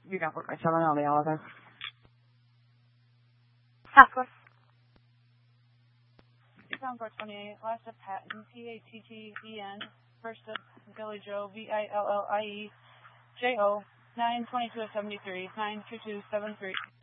You got what I tell on the elevator. Passport. Concord 28, last of Patton, P-A-T-T-E-N, first of Billy Joe, V-I-L-L-I-E, J-O, 9/22/73, 9/22/73.